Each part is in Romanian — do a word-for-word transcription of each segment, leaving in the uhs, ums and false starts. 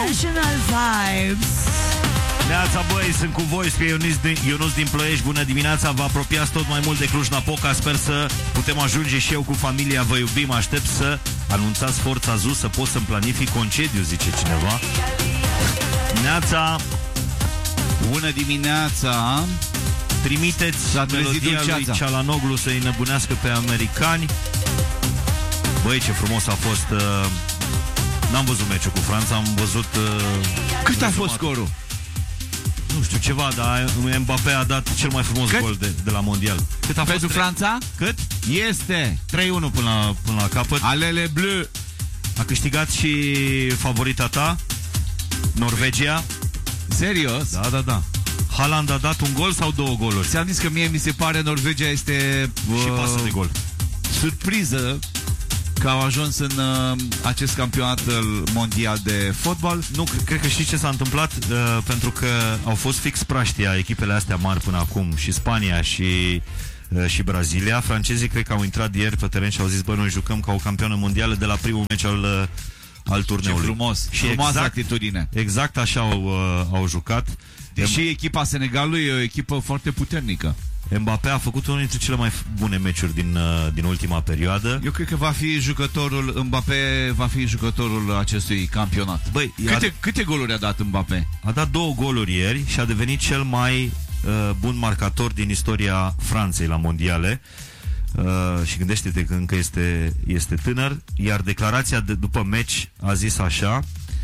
National Vibes. Neața, băi, sunt cu voi, că Ionuț din, Ionuț din Ploiești. Bună dimineața, vă apropiați tot mai mult de Cluj-Napoca. Sper să putem ajunge și eu cu familia. Vă iubim, aștept să anunțați Forța Z U să pot să-mi planific concediu, zice cineva. Neața. Bună dimineața. Trimiteți melodia lui Cialanoglu să-i nebunească pe americani. Băi, ce frumos a fost. uh, N-am văzut meciul cu Franța, am văzut uh, Cât a fost scorul? Nu știu, ceva, dar Mbappé a dat cel mai frumos Cât? gol de, de la Mondial. Cât a Pentru fost Franța? Cât? Este trei unu până la, până la capăt. Alele bleu. A câștigat și favorita ta, Norvegia. Serios? Da, da, da. Haaland a dat un gol sau două goluri? Ți-am zis că mie mi se pare Norvegia este uh, și pasă de gol. Surpriză că au ajuns în uh, acest campionat mondial de fotbal. Nu, cred că știi ce s-a întâmplat? Uh, pentru că au fost fix praștia echipele astea mari până acum, și Spania și, uh, și Brazilia. Francezii cred că au intrat ieri pe teren și au zis, bă, noi jucăm ca o campioană mondială de la primul meci al, uh, al turneului. Ce frumos, și frumoasă exact, atitudine. Exact așa au, uh, au jucat. Deși M- echipa Senegalului e o echipă foarte puternică. Mbappé a făcut unul dintre cele mai bune meciuri din, uh, din ultima perioadă. Eu cred că va fi jucătorul Mbappé, va fi jucătorul acestui campionat. Băi, câte, a, câte goluri a dat Mbappé? A dat două goluri ieri și a devenit cel mai uh, bun marcator din istoria Franței la mondiale. Uh, și gândește-te că încă este, este tânăr. Iar declarația de după meci a zis așa.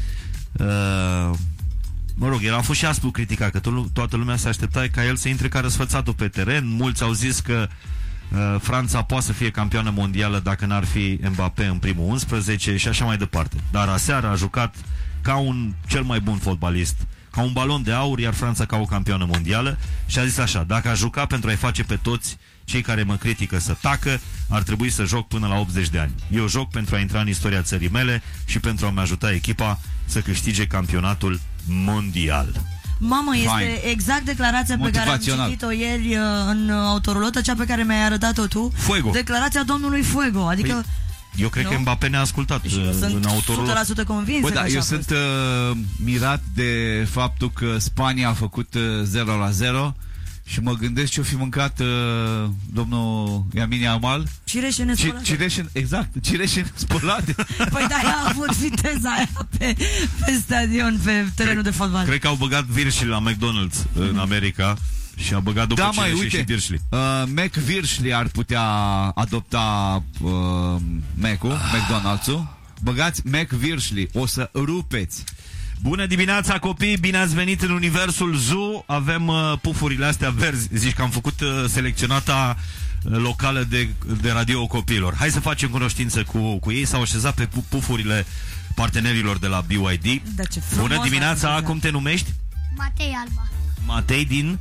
Uh, Mă rog, el a fost și aspru criticat, că to- toată lumea se aștepta ca el să intre ca răsfățatul pe teren. Mulți au zis că uh, Franța poate să fie campioană mondială dacă n-ar fi Mbappé în primul unsprezece și așa mai departe. Dar aseară a jucat ca un cel mai bun fotbalist, ca un balon de aur, iar Franța ca o campioană mondială. Și a zis așa: dacă a jucat pentru a-i face pe toți cei care mă critică să tacă, ar trebui să joc până la optzeci de ani. Eu joc pentru a intra în istoria țării mele și pentru a-mi ajuta echipa să câștige campionatul mondial. Mamă, este Fine. exact declarația pe care am citit-o ieri în autorulotă, cea pe care mi-ai arătat-o tu. Fuego. Declarația domnului Fuego, adică... Păi, eu cred nu? că Mbappé ne-a ascultat și eu sunt în autorulotă. o sută la sută convins. Bă, da, eu sunt uh, mirat de faptul că Spania a făcut uh, zero la zero și mă gândesc ce-o fi mâncat uh, domnul Lamine Yamal. Cireșe nespălate. Cireșe, exact, cireșe nespălate. Păi da, ea a avut viteza aia pe, pe stadion, pe terenul de fotbal. Cred că au băgat virșli la McDonald's în America și a băgat după Da, cireșe mai, uite, și virșli. uh, Mac Virșli ar putea adopta uh, Mac-ul, ah. McDonald's-ul. Băgați Mac Virșli, o să rupeți. Bună dimineața, copii, bine ați venit în universul Z U. Avem uh, pufurile astea verzi. Zici că am făcut uh, selecționata uh, locală de, de radio copiilor. Hai să facem cunoștință cu, cu ei. S-au așezat pe pufurile partenerilor de la B Y D. Da, ce Bună dimineața, cum te numești? Matei Alba. Matei din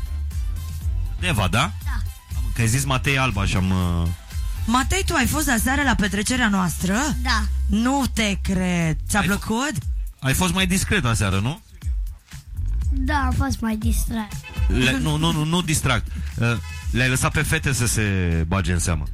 Deva, da? Da. Că ai zis Matei Alba și am... Uh... Matei, tu ai fost aseară la petrecerea noastră? Da. Nu te cred. Ți-a Ai plăcut? Ai fost mai discret aseară, nu? Da, am fost mai distrat. Le, nu, nu, nu, nu distract. Uh, le-ai lăsat pe fete să se bage în seamă.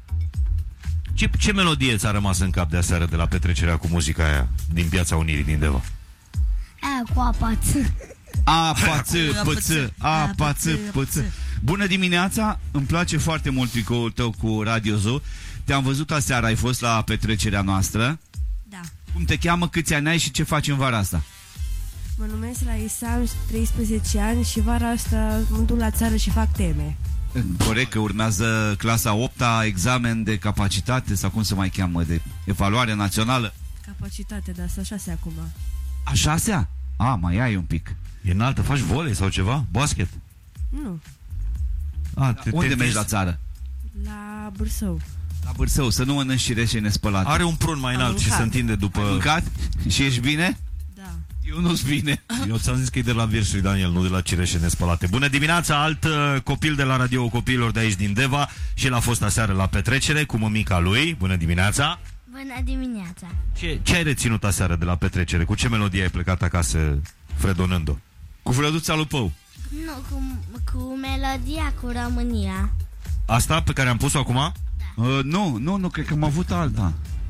Ce, ce melodie ți-a rămas în cap de aseară de la petrecerea cu muzica aia din Piața Unirii din Deva? Aia cu apa. Apa, ță, păță, apa, ță, păță. Bună dimineața, îmi place foarte mult tricoul tău cu Radio Zoo. Te-am văzut aseară, ai fost la petrecerea noastră. Da. Cum te cheamă, câți ani ai și ce faci în vara asta? Mă numesc Raisa, am treisprezece ani și vara asta mă duc la țară și fac teme. Corect, că urmează clasa a opta, examen de capacitate sau cum se mai cheamă, de evaluare națională. Capacitate, dar să șase acum. A șasea? A, mai ai un pic. E înaltă, faci volei sau ceva? Basket? Nu. A, te, Unde te mergi la țară? La Bârsău. La Bârsău, să nu mănânci cireșe nespălate. Are un prun mai înalt și se întinde după... Ai mâncat? Și ești bine? Da. Eu nu-s bine. Eu ți-am zis că e de la Virșului, Daniel, nu de la cireșe nespălate. Bună dimineața, alt uh, copil de la radio copiilor de aici din Deva. Și el a fost aseară la petrecere cu mămica lui. Bună dimineața. Bună dimineața. Ce, ce ai reținut aseară de la petrecere? Cu ce melodie ai plecat acasă fredonând-o? Cu Flăduța lui Pău. Nu, cu, cu melodia cu România. Asta pe care am pus-o acum? Uh, nu, nu, nu, cred că am avut alta.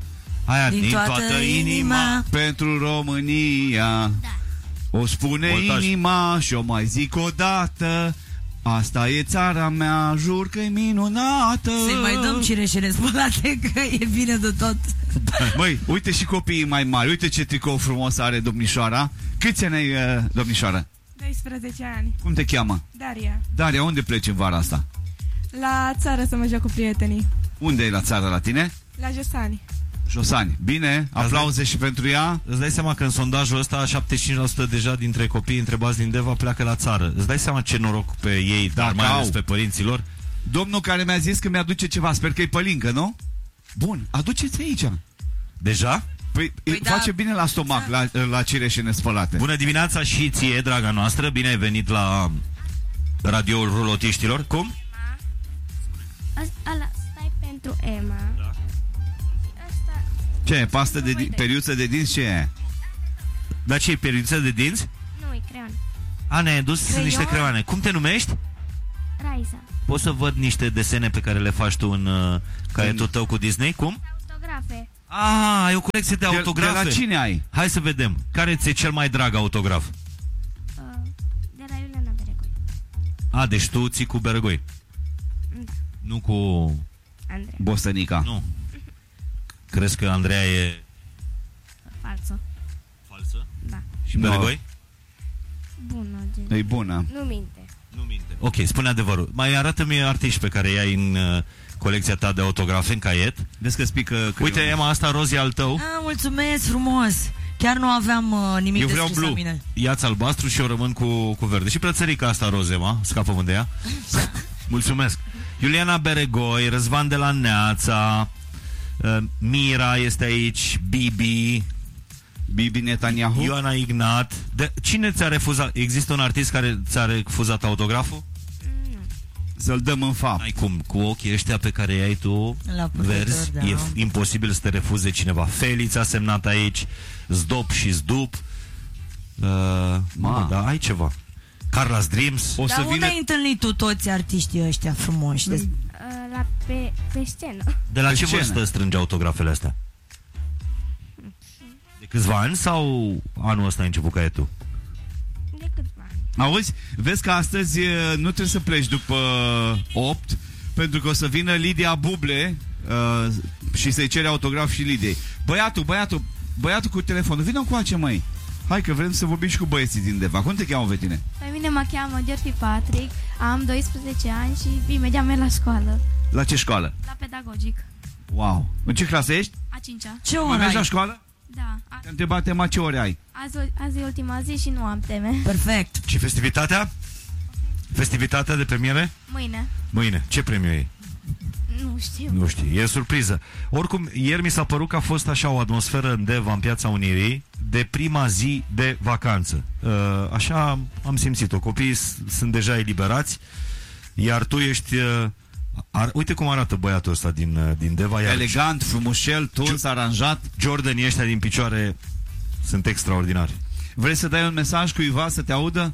Aia, din toată, toată inima. Pentru România. Da. O spune Voltaj. inima și o mai zic o dată. Asta e țara mea, jur că e minunată. Să-i mai dăm cireșele spălate, că e bine de tot. Măi, uite și copiii mai mari. Uite ce tricou frumos are domnișoara. Câți ani ai, uh, domnișoară? doisprezece ani. Cum te cheamă? Daria. Daria, unde pleci în vara asta? La țară să mă joc cu prietenii. Unde e la țară la tine? La Josani. Josani. Bine, aplauze și pentru ea. Îți dai seama că în sondajul ăsta șaptezeci și cinci la sută deja dintre copiii întrebați din Deva pleacă la țară. Îți dai seama ce noroc pe ei, dar mai ales pe părinții lor? Domnul care mi-a zis că mi-aduce ceva, sper că e pălincă, nu? Bun, aduceți aici. Deja? Păi, Păi face da. bine la stomac, la, la cireșe nespălate. Bună dimineața și ție, draga noastră. Bine ai venit la radioul rulotiștilor. Cum? Ala, stai pentru Emma. Da. Asta, Ce e? Pastă de Uite. periuță de dinți? Ce e? Dar ce, periuță de dinți? nu, e creion. A, ne-ai dus Creion? niște creioane. Cum te numești? Raisa. Poți să văd niște desene pe care le faci tu în uh, caietul tău cu Disney? Cum? Autografe. Ah, ai o colecție de De, autografe. de la cine ai? Hai să vedem. Care ți-e cel mai drag autograf? Uh, de la Iuliana Berecoi. A, deci tu ții cu Beregoi. Da. Nu cu... Andrei. Bostănica. Nu. Crezi că Andreea e Falso. falsă? Da. Și Da. Beregoi? Bună, gen. E bună. Nu minte. Nu minte. Ok, spune adevărul. Mai arată-mi artiști pe care i-ai în uh, colecția ta de autografe, în caiet. Vezi că spică creionul. Uite, Emma, asta roz e al tău. Ah, mulțumesc frumos. Chiar nu aveam uh, nimic Eu de vreau scris la blue. mine. Ia-ți albastru și eu rămân cu, cu verde. Și plățărica asta roz, Emma. Scapă de ea. Mulțumesc. Iuliana Beregoi, Răzvan de la Neața, uh, Mira este aici, Bibi, Bibi Netanyahu. Ioana Ignat. De, cine ți-a refuzat? Există un artist care ți-a refuzat autograful? Să-l dăm în fapt. Ai cum, cu ochii ăștia pe care i-ai tu, La verzi, purtător, da. e imposibil să te refuze cineva. Felix a semnat aici, Zdop și Zdup. Uh, mă, da, ai ceva. Carla's Dreams. O Dar să unde vină... ai întâlnit tu toți artiștii ăștia frumoși? Des- Uh, la pe, pe scenă. De la Pe ce scenă. vârstă strângi autografele astea? De câțiva ani sau anul ăsta ai început caietul? De câțiva ani. Auzi? Vezi că astăzi e, nu trebuie să pleci după opt, pentru că o să vină Lidia Buble uh, și să-i cere autograf și Lidiei. Băiatul, băiatul, băiatul cu telefonul, vină încoace, măi. Hai că vrem să vorbim și cu băieții din Deva. Cum te cheamă pe tine? Pe mine mă cheamă Georgi Patrick, am doisprezece ani și imediat merg la școală. La ce școală? La pedagogic. Wow. În ce clasă ești? A cincea. Ce Mai oră mergi la ai? școală? Da. A, Te-am întrebat, Emma, ce ore ai? azi, azi e ultima zi și nu am teme. Perfect. Și festivitatea? Festivitatea de premiere? Mâine. Mâine. Ce premiu e? Nu știu. Nu știu, e surpriză. Oricum, ieri mi s-a părut că a fost așa o atmosferă în Deva, în Piața Unirii, de prima zi de vacanță. Uh, așa am simțit-o. Copiii s- sunt deja eliberați, iar tu ești... Uh, ar, uite cum arată băiatul ăsta din, uh, din Deva. Iar Elegant, frumușel, tuns, aranjat. Jordanii ăștia din picioare sunt extraordinari. Vrei să dai un mesaj cuiva să te audă?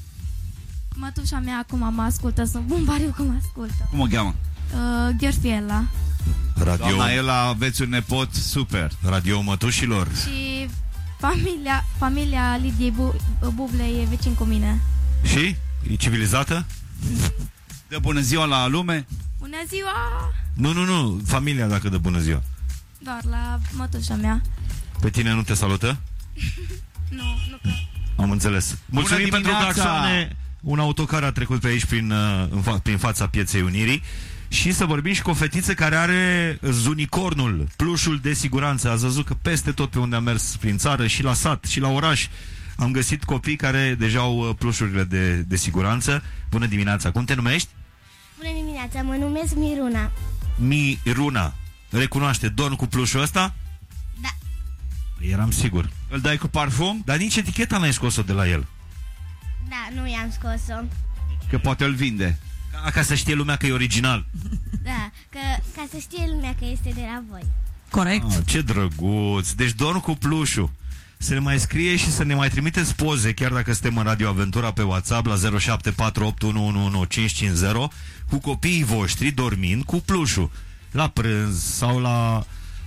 Mătușa mea acum mă ascultă, sunt bun pariu că mă ascultă. Cum o cheamă? Uh, Gheorfiela. Radio, Doamna Ela, aveți un nepot super. radio mătușilor. Și familia, familia Lidiei Bu- Buble e vecin cu mine. Și? E civilizată? Dă bună ziua la lume. Bună ziua! Nu, nu, nu. Familia dacă dă bună ziua. Doar la mătușa mea. Pe tine nu te salută? Nu, nu că... Am înțeles. Mulțumim pentru dimineața! claxoane. Un autocar a trecut pe aici prin, uh, în fa- prin fața Pieței Unirii. Și să vorbim și cu o fetiță care are zunicornul, plușul de siguranță. Ați văzut că peste tot pe unde am mers prin țară, și la sat, și la oraș, am găsit copii care deja au uh, plușurile de, de siguranță. Bună dimineața! Cum te numești? Bună dimineața, mă numesc Miruna. Miruna. Recunoaște Don cu plușul ăsta? Da. Eram sigur. Îl dai cu parfum? Dar nici eticheta n-ai scos-o de la el. Da, nu i-am scos-o. Că poate îl vinde. Ca, ca să știe lumea că e original. Da, că, ca să știe lumea că este de la voi. Corect. Ah, ce drăguț. Deci Don cu plușul. Să ne mai scrie și să ne mai trimiteți poze, chiar dacă suntem în Radio Aventura, pe WhatsApp la zero șapte patru opt unu unu unu cinci cinci zero, cu copiii voștri dormind cu plușul la prânz sau la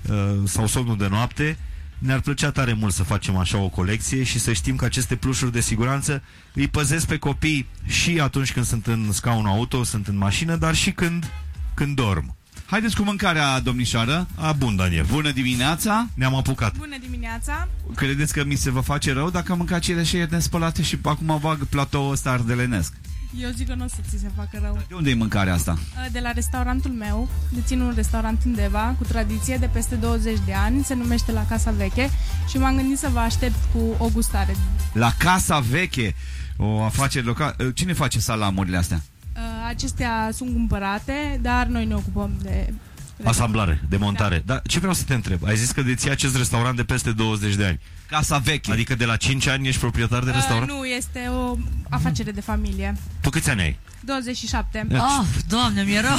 sau somnul de noapte, ne-ar plăcea tare mult să facem așa o colecție și să știm că aceste plușuri de siguranță îi păzesc pe copii și atunci când sunt în scaunul auto, sunt în mașină, dar și când, când dorm. Haideți cu mâncarea, domnișoară. A, bun, Daniel. Bună dimineața. Ne-am apucat. Bună dimineața. Credeți că mi se va face rău dacă am mâncat cireșe nespălate și acum bag platoul ăsta ardelenesc? Eu zic că nu o să ți se facă rău. De unde e mâncarea asta? De la restaurantul meu. Dețin un restaurant în Deva cu tradiție de peste douăzeci de ani. Se numește La Casa Veche și m-am gândit să vă aștept cu o gustare. La Casa Veche, o afacere locală. Cine face salamurile astea? Acestea sunt cumpărate, dar noi ne ocupăm de asamblare, de montare. Da. Dar ce vreau să te întreb? Ai zis că deții acest restaurant de peste douăzeci de ani. Casa Veche. Adică de la cinci ani ești proprietar de restaurant? Uh, nu, este o afacere de familie. Tu câți ani ai? douăzeci și șapte. Oh, Doamne, mi-e rău.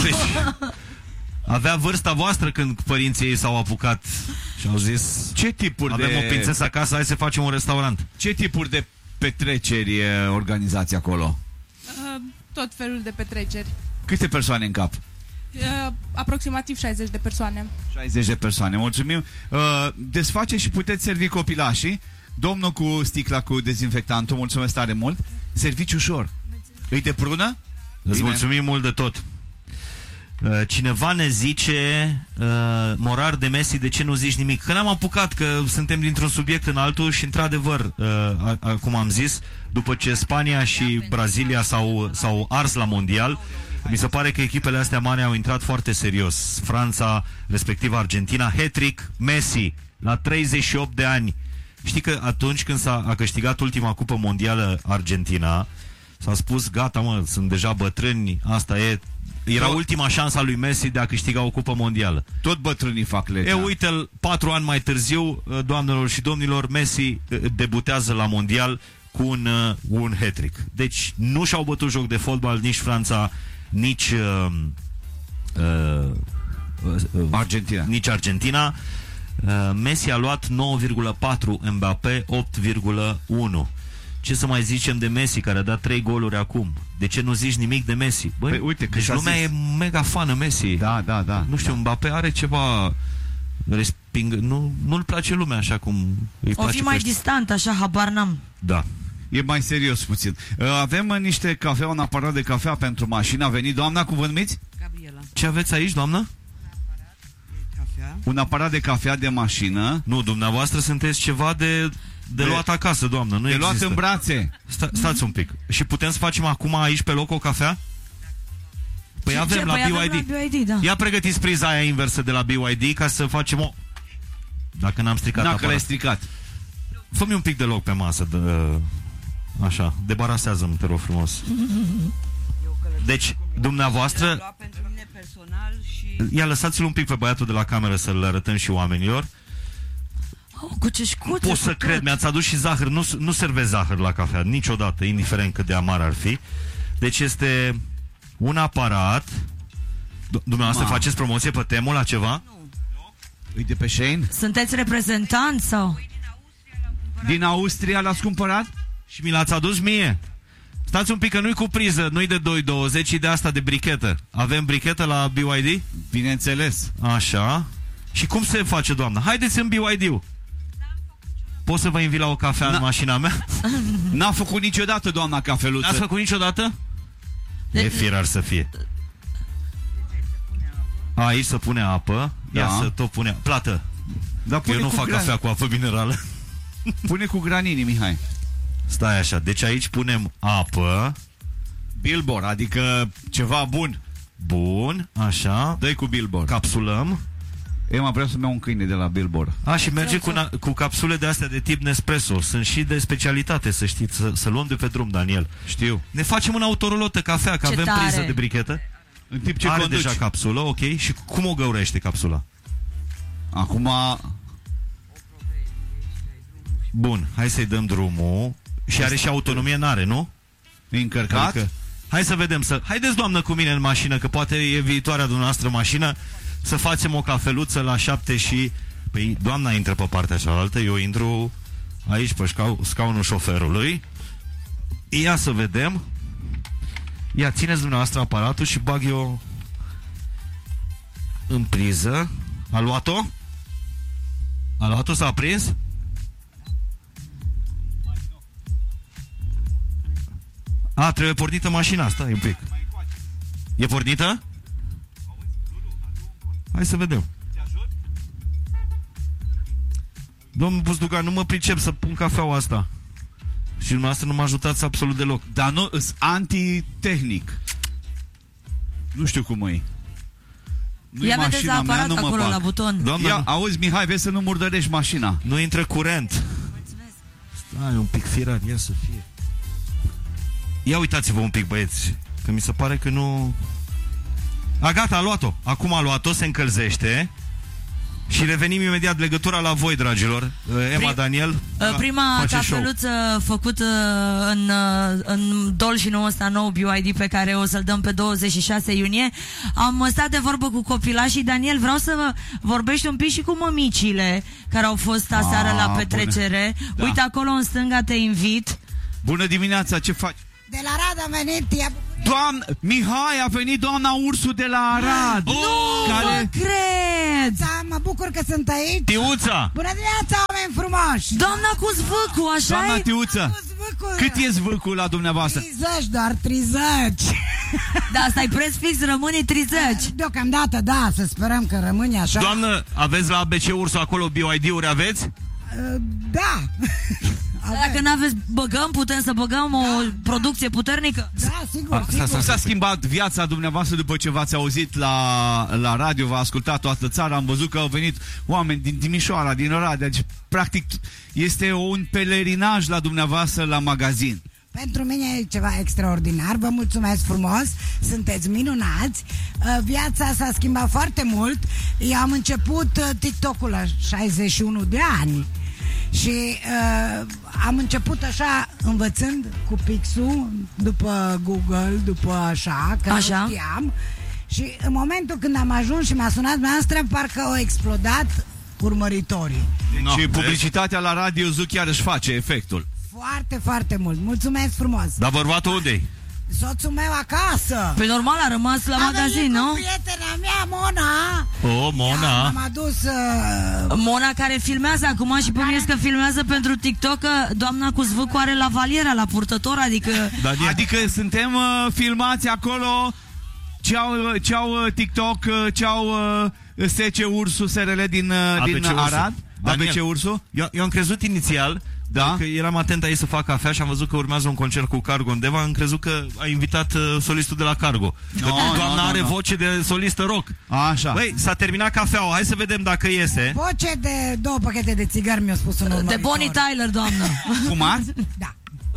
Avea vârsta voastră când părinții ei s-au apucat și au zis: ce tipuri avem de... o prințesă acasă, hai să facem un restaurant. Ce tipuri de petreceri organizați acolo? Uh, tot felul de petreceri. Câte persoane în cap? Uh, aproximativ șaizeci de persoane. șaizeci de persoane, mulțumim. Uh, desface și puteți servi copilașii. Domnul cu sticla cu dezinfectantul, mulțumesc tare mult. Servici ușor. Îi de prună? Îți mulțumim mult de tot. Uh, cineva ne zice: uh, Morar de Messi, de ce nu zici nimic? Că n-am apucat, că suntem dintr-un subiect în altul și într-adevăr, uh, cum am zis, după ce Spania și Brazilia s-au, s-au ars la mondial, mi se pare că echipele astea mari au intrat foarte serios. Franța, respectiv Argentina, hat-trick, Messi, la treizeci și opt de ani. Știi că atunci când s-a a câștigat ultima cupă mondială Argentina, s-a spus: gata, mă, sunt deja bătrâni, asta e. Era tot ultima șansă a lui Messi de a câștiga o cupă mondială. Tot bătrânii fac legea. E, uite-l, patru ani mai târziu, doamnelor și domnilor, Messi debutează la mondial cu un, un hat-trick. Deci nu și-au bătut joc de fotbal nici Franța, nici uh, uh, uh, Argentina. Nici Argentina. Uh, Messi a luat nouă virgulă patru, Mbappé opt virgulă unu. Ce să mai zicem de Messi, care a dat trei goluri acum? De ce nu zici nimic de Messi? Băi, păi, uite, deci lumea zis. E mega fană Messi. Da, da, da. Nu știu, da. Mbappé are ceva resping... Nu, nu-l place lumea așa cum îi o place. fi mai pește. Distant, așa, habar n-am. Da. E mai serios puțin. Avem niște cafea, un aparat de cafea pentru mașină. A venit doamna, cuvânt miți? Gabriela. Ce aveți aici, doamnă? Un aparat de cafea de mașină. Nu, dumneavoastră sunteți ceva de... De, de luat acasă, doamnă, nu de există. luat în brațe. Sta, stați un pic. Și putem să facem acum aici pe loc o cafea? Păi ce, avem, ce? la, Păi B Y D. avem la B Y D, da. Ia pregătiți priza aia inversă de la B Y D ca să facem o... Dacă n-am stricat Dacă aparat. l-ai stricat. Fă-mi un pic de loc pe masă de, așa, debarasează-mă, te rog frumos. Deci, dumneavoastră... Ia lăsați-l un pic pe băiatul de la cameră să-l arătăm și oamenilor. Oh, cu ceșcuțe, pot să cred, tot. Mi-ați adus și zahăr. Nu, nu servez zahăr la cafea niciodată, indiferent cât de amar ar fi. Deci este un aparat. Dumneavoastră Ma. faceți promoție pe temul la ceva? Nu. E de pe Shein? Sunteți reprezentant sau? Din Austria l-ați cumpărat? Și mi l-ați adus mie. Stați un pic că nu-i cu priză, nu-i de doi douăzeci, ci de asta de brichetă. Avem brichetă la B Y D? Bineînțeles. Așa. Și cum se face, doamnă? Haideți în B Y D-ul. Pot să vă invit la o cafea în mașina mea? N-a făcut niciodată, doamna cafeluță. N-ați făcut niciodată? De... E firar să fie. Aici să pune apă. Da. Ia să tot pune... Plată. Da, eu nu fac gran... cafea cu apă minerală. Pune cu granini, Mihai. Stai așa. Deci aici punem apă. Billboard, adică ceva bun. Bun, așa. Dă-i cu Billboard. Capsulăm. Eu mă vreau să-mi iau un câine de la Billboard. A, și merge cu, cu capsule de astea de tip Nespresso. Sunt și de specialitate, să știți. Să, să luăm de pe drum, Daniel. Știu. Ne facem în autorulotă cafea, că ce avem tare. Priză de brichetă. În timp ce are conduci. Deja capsulă, ok. Și cum o găurește capsula? Acum... Bun, hai să-i dăm drumul. Și are și autonomie, n-are, nu? E încărcat? Adică... Hai să vedem. Să... Haideți, doamnă, cu mine în mașină, că poate e viitoarea dumneavoastră mașină. Să facem o cafeluță la șapte și... Păi, doamna intră pe partea cealaltă, eu intru aici pe scau... scaunul șoferului. Ia să vedem. Ia, țineți dumneavoastră aparatul și bag eu în priză. A luat-o? A luat-o, s-a aprins? A, trebuie pornită mașina asta, un pic. E pornită? Hai să vedem. Domnul Buzdugan, nu mă pricep să pun cafeaua asta. Și dumneavoastră nu mă ajutați absolut deloc. Dar nu, îs antitehnic. Nu știu cum e. Nu-i Ia vedeți mașina mea, aparat nu mă acolo bag. la buton. Doamna, Ia, auzi, Mihai, vezi să nu murdărești mașina. nu intră curent. Stai un pic firat, ia să fie. Ia uitați-vă un pic, băieți, că mi se pare că nu... A, gata, a luat-o. Acum a luat-o, se încălzește. Și revenim imediat, legătura la voi, dragilor. Emma, Prim, Daniel. Prima cafeluță făcută în, în Dolșinul ăsta nou B Y D pe care o să-l dăm pe douăzeci și șase iunie. Am stat de vorbă cu copilașii. Daniel, vreau să vă vorbești un pic și cu mămicile care au fost aseară A, la petrecere. Da. Uite acolo în stânga, te invit. Bună dimineața, ce faci? De la Arad am venit, ea... Doamna, Mihai, a venit doamna Ursu de la Arad. Nu care... vă cred! Da, mă bucur că sunt aici. Tiuța! Bună dimineața, oameni frumoși! Doamna cu zvâcu, așa Doamna e? Tiuță, cât e zvâcul la dumneavoastră? treizeci, doar treizeci. Da, asta e preț fix, rămâne treizeci. Deocamdată, da, să sperăm că rămâne așa. Doamnă, aveți la A B C Ursu acolo B Y D-uri, aveți? Da. Dacă n-aveți, băgăm, putem să băgăm o producție puternică? Da, sigur, A, sigur. Cum s-a schimbat viața dumneavoastră după ce v-ați auzit la, la radio, v-a ascultat toată țara, am văzut că au venit oameni din Timișoara, din Oradea, deci practic este un pelerinaj la dumneavoastră la magazin. Pentru mine e ceva extraordinar, vă mulțumesc frumos, sunteți minunați. Viața s-a schimbat foarte mult. Eu am început TikTok-ul la șaizeci și unu de ani și uh, am început așa, învățând cu pixul, după Google, după așa, că așa? nu știam. Și în momentul când am ajuns și mi-a sunat noastră, parcă au explodat urmăritorii. Deci No, no, publicitatea la radio Zuc chiar își face efectul. Foarte, foarte mult. Mulțumesc frumos. Dar bărbatul unde-i? Soțul meu acasă. Păi normal, a rămas la A magazin, venit nu? cu prietena mea, Mona. O, Mona. Da, m-am adus... Uh... Mona care filmează acum și pomnesc că filmează pentru TikTok, că doamna cu zvâcu are lavaliera la purtător, adică... Adică suntem uh, filmați acolo. Ce-au, ce-au uh, TikTok, uh, ce-au uh, S C Ursu S R L din, uh, din Arad. A B C Ursu. Eu, eu am crezut inițial, da? că eram atent aici să fac cafea și am văzut că urmează un concert cu Cargo undeva, am crezut că a invitat uh, solistul de la Cargo. No, Că doamna no, no, are no. voce de solistă rock. Așa. Băi, s-a terminat cafeaua, hai să vedem dacă iese. Voce de două pachete de țigări mi-a spus un urmăritor. De Bonnie Tyler, doamnă. Fumați? Da.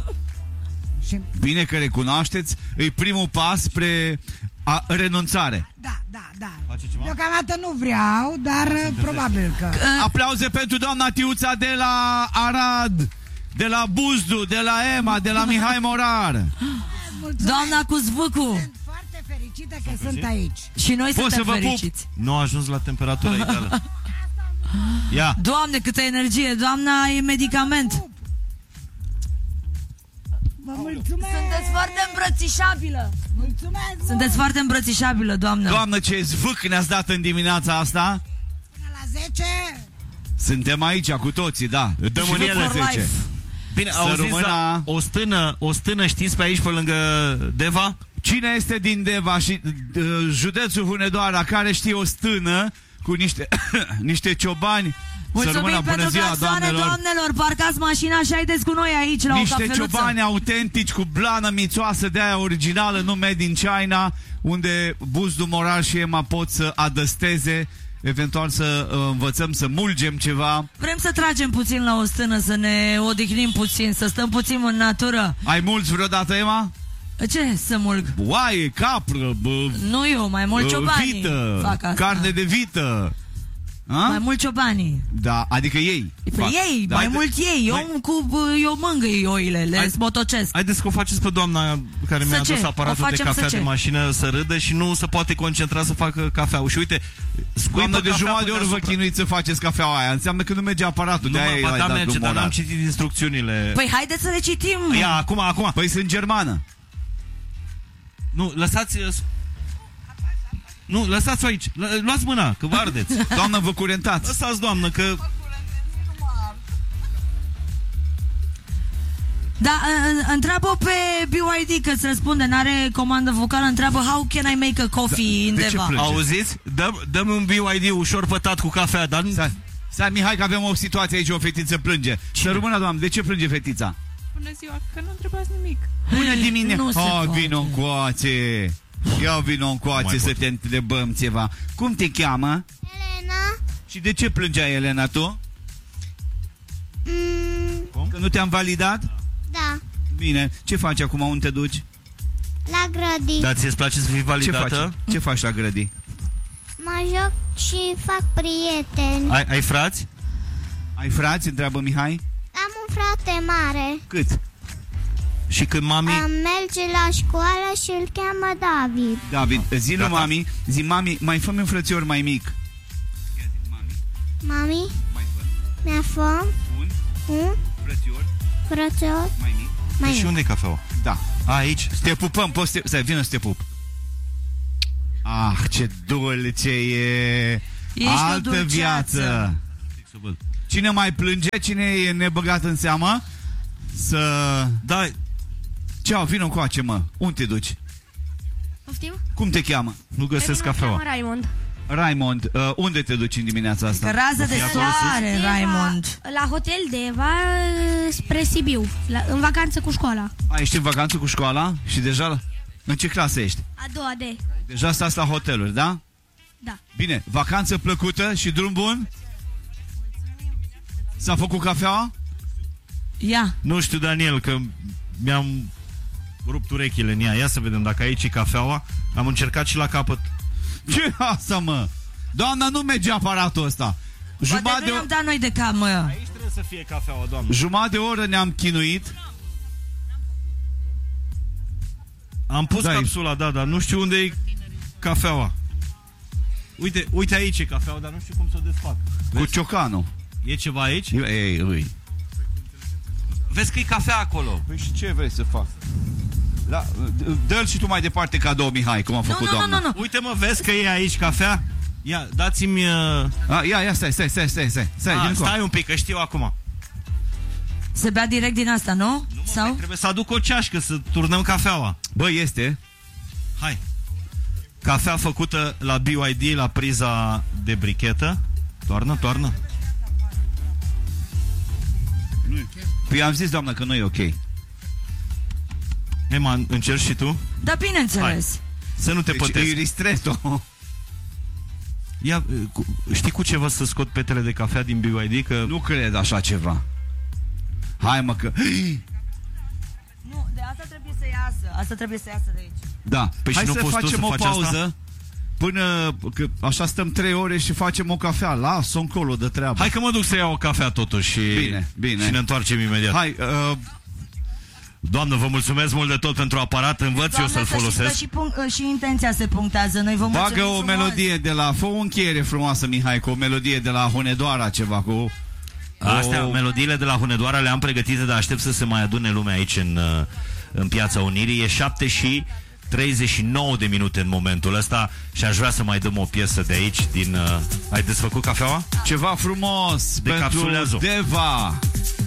Și... Bine că recunoașteți, e primul pas spre a, renunțare. Da, da, da. Deocamdată nu vreau, dar probabil că... Aplauze pentru doamna Tiuța de la Arad, de la Buzdu, de la Emma, de la Mihai Morar. Mulțumesc. Doamna cu zvâcu. Sunt foarte fericită că sunt aici. Și noi Pot suntem să vă pup? fericiți. Nu a ajuns la temperatura ideală. Ia. Doamne, câtă energie. Doamna e medicament. Vă mulțumesc. Sunteți foarte îmbrățișabilă. Mulțumesc. Sunteți foarte îmbrățișabilă, doamnă. Doamnă, ce zvâc ne-ați dat în dimineața asta. Până la zece. Suntem aici cu toții, da. Dăm Și în nu ele for zece. life. Bine, Să auziți, rămână- la o stână, o stână știți pe aici, pe lângă Deva? Cine este din Deva și uh, județul Hunedoara care știe o stână cu niște, niște ciobani? Să Mulțumim rămână, bună pentru ziua, claxoane, doamnelor. doamnelor. Parcați mașina și haideți cu noi aici la o Niște cafeluță. ciobani autentici cu blană mițoasă de aia originală, nu made in China, unde Buzdu, Morar și Emma pot să adăsteze, eventual să uh, învățăm să mulgem ceva. Vrem să tragem puțin la o stână, să ne odihnim puțin, să stăm puțin în natură. Ai mulți vreodată, Emma? Ce să mulg? Oaie, capră, bă, Nu eu, mai mult bă, ciobanii vită, fac asta. carne de vită. A? Mai mult ciobanii. Da, adică ei. Pe fac. ei, Da. mai Haide- mult ei. Eu, Mai- cu, eu mângâi oile, le Hai- smotocesc. Haideți că o faceți pe doamna care Să mi-a ce? adus O aparatul de facem cafea să de ce? mașină să râdă și nu se poate concentra să facă cafea. Și uite, scuipă Doamnă, de cafea jumătate pe de ori vă deasupra. chinuiți să faceți cafeaua aia. Înseamnă că nu merge aparatul. Nu, De-aia mă, ba, i-ai da, dat merge, dar drumul n-am ăla. citit instrucțiunile. Păi haideți să le citim. Ia, acum, acum. Păi sunt germană. Nu, lăsați... Nu, lăsați-o aici. Lu- Luați mâna, că vă ardeți. Doamnă, vă curentați. Lăsați, doamnă, că... Da, întreabă pe B Y D că îți răspunde, n-are comandă vocală, întreabă how can I make a coffee in Deva. Auziți? Dăm, dăm un B Y D ușor pătat cu cafea, dar nu... Stai, stai, Mihai, că avem o situație aici, o fetiță plânge. Să rămână, doamnă, de ce plânge fetița? Bună ziua, că nu întrebați nimic. Bună dimineața! Nu se Oh, poate. vino încoace! Ia vino încoace să te întrebăm ceva. Cum te cheamă? Elena. Și de ce plângea Elena tu? Mm, Că nu te-am validat? da, Bine, ce faci acum? Unde te duci? la grădini. Dar ți-ți place să fii Ce validată? faci? Ce faci la grădini? Mă joc și fac prieteni. Ai, ai frați? Ai frați? Întreabă Mihai. Am un frate mare. Cât? Și când mami... Am merge la școală și îl cheamă David. David, zi lui Gata. mami, zi mami, mai fă-mi un frățior mai mic. Mami, Mai fă. mi-a fă Un un frățior frățior mai mic. mai Și mic. unde e cafeaua? Da. A, aici. Să te pupăm, poți să te... Stai, vină să te pup. Ah, ce dulce e! Ești o Altă dulceață. viață! Cine mai plânge, cine e nebăgat în seamă, să... Da, Ceau, vină încoace, mă. Unde te duci? Poftim? Cum te cheamă? nu găsesc cafeaua. Raimond. Raimond, uh, unde te duci în dimineața Că asta? rază de soare, Raimond. La hotel Deva, spre Sibiu, la, în vacanță cu școala. A, ești în vacanță cu școala? Și deja... În ce clasă ești? A doua de. Deja stați la hoteluri, da? Da. Bine, vacanță plăcută și drum bun? S-a făcut cafeaua? Ia. Nu știu, Daniel, că mi-am rupt urechile în ea. Ia să vedem dacă aici e cafeaua. Am încercat și la capăt. Ce asta, mă? Doamna, nu merge aparatul ăsta. Poate Jumătate nu de, ne-am dat noi de cap, mă. Aici trebuie să fie cafeaua, doamnă. jumătate de oră ne-am chinuit. Am pus Da, capsula, da, dar nu știu unde e cafeaua. Uite, uite aici e cafeaua, dar nu știu cum să o desfac. Cu ciocanul. E ceva aici? Ei, ei. Vezi că e cafea acolo. Păi și ce vrei să fac? Da, dă-l și tu mai departe cadou, Mihai, cum a Nu, făcut nu, nu, doamna. nu, nu. Uite, mă, vezi că e aici cafea? Ia, dați-mi... Uh... A, ia, ia, stai, stai, stai, stai, stai, stai, A, din stai coa. un pic, că știu acum. Se bea direct din asta, nu? Nu, mă, Sau? trebuie să aduc o ceașcă să turnăm cafeaua. Bă, este. Hai. Cafea făcută la B Y D, la priza de brichetă. Toarnă, toarnă. Păi am zis, doamnă, că nu e ok. Ema, încerci și tu? Da, bineînțeles. Să nu te Deci, pătezi. e ristretto. Ia, cu, știi cu ceva să scot petele de cafea din B Y D? Că... Nu cred așa ceva. Hai, mă, că... Nu, de asta trebuie să iasă. Asta trebuie să iasă de aici. Da, Păi hai și nu să poți tu facem să o faci pauză asta? până, că așa stăm trei ore și facem o cafea. Las-o încolo de treabă. Hai că mă duc să iau o cafea totuși și, Bine, bine. și ne întoarcem imediat. Hai, uh, Doamnă, vă mulțumesc mult de tot pentru aparat, învăț eu să-l Doamne, să știți folosesc. că și, punct, și intenția se punctează. Noi vă mulțumim bagă o frumos. melodie de la... Fă o încheiere frumoasă, Mihai, cu o melodie de la Hunedoara, ceva, cu... Astea, o... melodiile de la Hunedoara le-am pregătite, dar aștept să se mai adune lumea aici în, în Piața Unirii. E șapte și treizeci și nouă de minute în momentul ăsta și aș vrea să mai dăm o piesă de aici din... Uh... Ai desfăcut cafeaua? Ceva frumos pentru Decapsulează-o. Deva.